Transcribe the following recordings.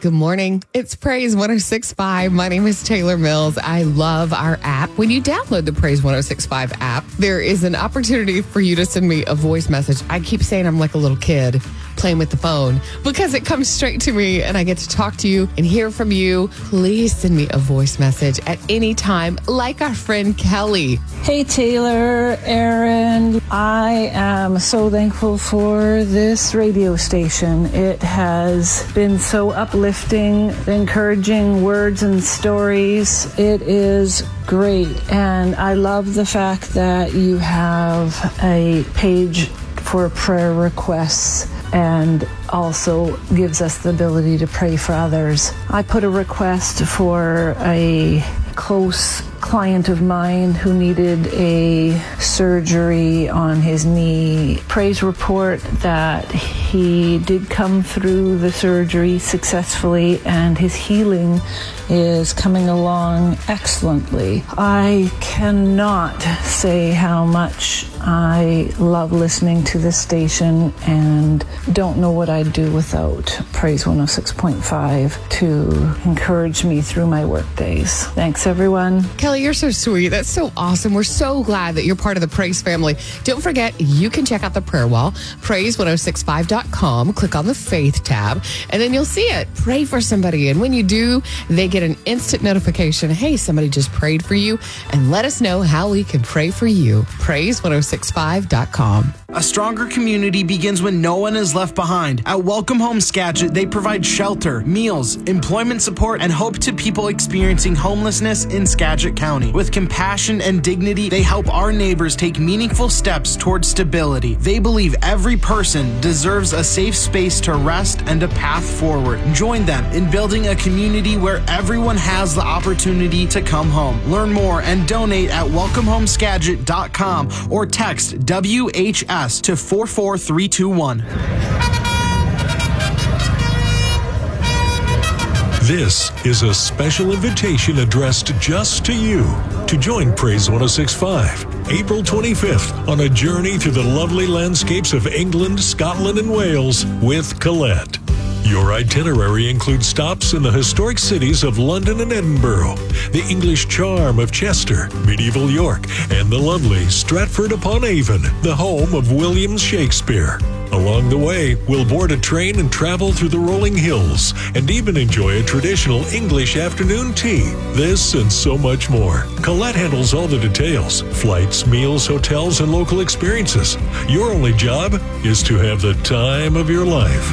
Good morning. It's Praise 106.5. My name is Taylor Mills. I love our app. When you download the Praise 106.5 app, there is an opportunity for you to send me a voice message. I keep saying I'm like a little kid playing with the phone because it comes straight to me and I get to talk to you and hear from you. Please send me a voice message at any time, like our friend Kelly. Hey, Taylor, Aaron. I am so thankful for this radio station. It has been so uplifting, encouraging words and stories. It is great. And I love the fact that you have a page for prayer requests and also gives us the ability to pray for others. I put a request for a close client of mine who needed a surgery on his knee. Praise report that he did come through the surgery successfully and his healing is coming along excellently. I cannot say how much I love listening to this station and don't know what I'd do without Praise 106.5 to encourage me through my work days. Thanks, everyone. Kelly, you're so sweet. That's so awesome. We're so glad that you're part of the Praise family. Don't forget, you can check out the prayer wall, praise1065.com. Click on the faith tab, and then you'll see it. Pray for somebody. And when you do, they get an instant notification. Hey, somebody just prayed for you. And let us know how we can pray for you. Praise1065.com. A stronger community begins when no one is left behind. At Welcome Home Skagit, they provide shelter, meals, employment support, and hope to people experiencing homelessness in Skagit County. With compassion and dignity, they help our neighbors take meaningful steps towards stability. They believe every person deserves a safe space to rest and a path forward. Join them in building a community where everyone has the opportunity to come home. Learn more and donate at welcomehomeskagit.com or text WHS to 44321. This is a special invitation addressed just to you to join Praise 106.5, April 25th, on a journey through the lovely landscapes of England, Scotland, and Wales with Colette. Your itinerary includes stops in the historic cities of London and Edinburgh, the English charm of Chester, medieval York, and the lovely Stratford-upon-Avon, the home of William Shakespeare. Along the way, we'll board a train and travel through the rolling hills and even enjoy a traditional English afternoon tea. This and so much more. Colette handles all the details: flights, meals, hotels, and local experiences. Your only job is to have the time of your life.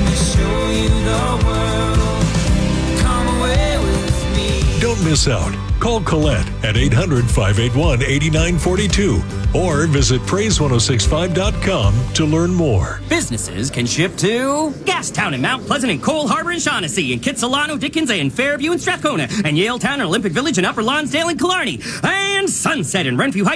Don't miss out. Call Colette at 800-581-8942 or visit praise1065.com to learn more. Businesses can ship to Gastown and Mount Pleasant and Cole Harbor and Shaughnessy and Kitsilano, Dickens and Fairview and Strathcona and Yaletown and Olympic Village and Upper Lonsdale and Killarney and Sunset and Renfrew Heights